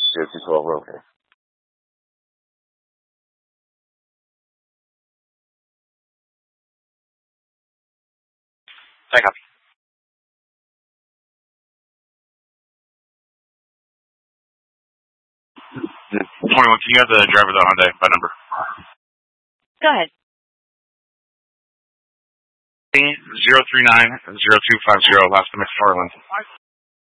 0212 Rover. I copy. 21, can you have the driver of the Hyundai by number? Go ahead. 039-0250, last to McFarland.